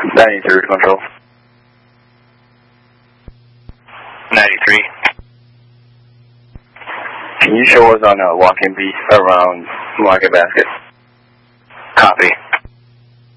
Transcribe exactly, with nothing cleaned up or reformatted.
ninety-three control. ninety-three. Can you show us on a walk-in beat around Market Basket? Copy.